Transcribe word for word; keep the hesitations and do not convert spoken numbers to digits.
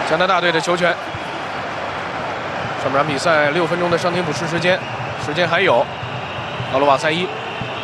加拿大队的球权。上半场比赛六分钟的伤停补时时间，时间还有。奥罗瓦塞伊